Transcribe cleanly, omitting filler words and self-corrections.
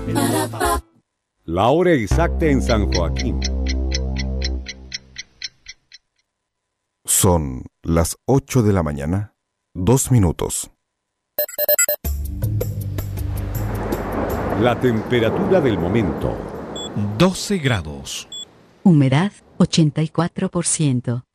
La hora exacta en San Joaquín. Son las 8 de la mañana, 2 minutos. La temperatura del momento. 12 grados. Humedad 84%.